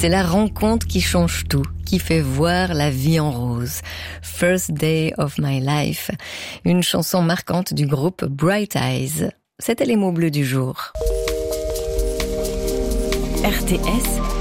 C'est la rencontre qui change tout, qui fait voir la vie en rose. First Day of My Life, une chanson marquante du groupe Bright Eyes. C'était les mots bleus du jour. RTS